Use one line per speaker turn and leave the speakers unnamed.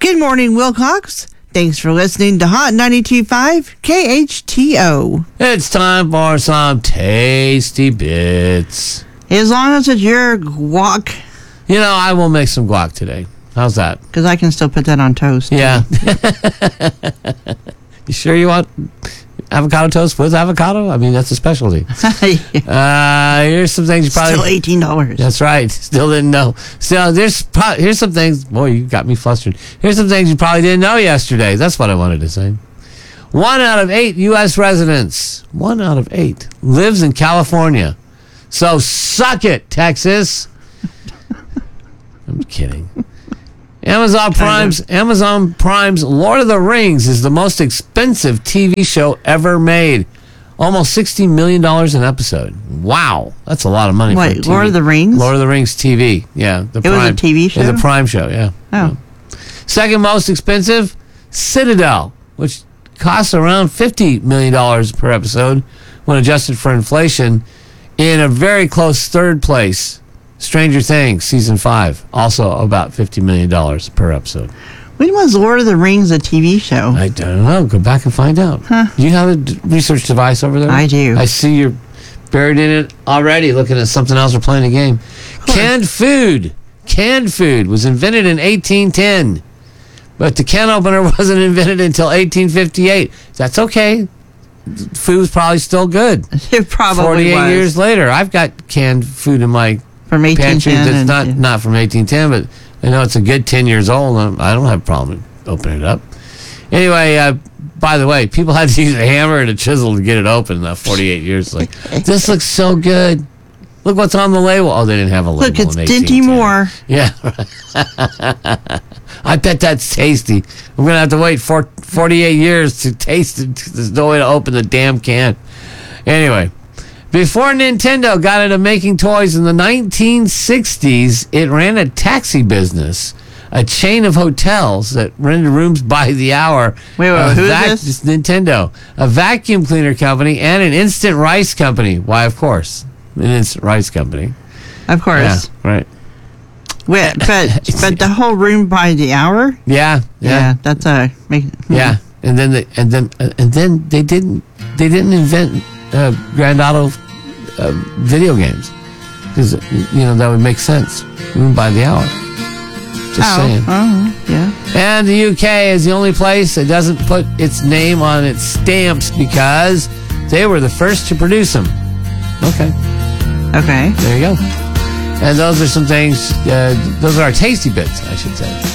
Good morning, Wilcox. Thanks for listening to Hot 92.5 KHTO.
It's time for some tasty bits.
As long as it's your guac.
You know, I will make some guac today. How's that?
Because I can still put that on toast.
Yeah. You sure you want avocado toast with avocado? I mean, that's a specialty. Here's some things you probably...
Still $18.
That's right. Still didn't know. So here's some things... Boy, you got me flustered. Here's some things you probably didn't know yesterday. That's what I wanted to say. 1 out of 8 U.S. residents, 1 out of 8, lives in California. So suck it, Texas. I'm kidding. Amazon Prime's Lord of the Rings is the most expensive TV show ever made. Almost $60 million an episode. Wow. That's a lot of money for TV.
Lord of the Rings?
Lord of the Rings TV. Yeah.
It was a TV show?
It was a Prime show, yeah.
Oh.
Second most expensive, Citadel, which costs around $50 million per episode when adjusted for inflation. In a very close third place, Stranger Things, Season 5, also about $50 million per episode.
When was Lord of the Rings a TV show?
I don't know. Go back and find out.
Huh.
Do you have a research device over there?
I do.
I see you're buried in it already, looking at something else or playing a game. Canned food. Canned food was invented in 1810, but the can opener wasn't invented until 1858. That's okay. Food's probably still good.
It probably
48
was.
years later, I've got canned food in my
From
pantry
1810.
that's not from 1810, but I know it's a good 10 years old. I don't have a problem opening it up. Anyway, by the way, people had to use a hammer and a chisel to get it open. 48 years, like, this looks so good. Look what's on the label. Oh, they didn't have a label.
Look, it's
in
Dinty
1810.
Moore.
Yeah. I bet that's tasty. I'm going to have to wait 48 years to taste it. There's no way to open the damn can. Anyway, before Nintendo got into making toys in the 1960s, it ran a taxi business, a chain of hotels that rented rooms by the hour.
Wait, who is this?
Nintendo. A vacuum cleaner company and an instant rice company. Why, of course. An instant rice company.
Of course.
Yeah, right.
Wait, but the whole room by the hour?
Yeah.
That's a...
Yeah, and then they didn't invent Grand Auto video games because that would make sense. Room by the hour. Just saying.
Oh, yeah.
And the UK is the only place that doesn't put its name on its stamps because they were the first to produce them. Okay.
Okay.
There you go. And those are some things. Those are our tasty bits, I should say.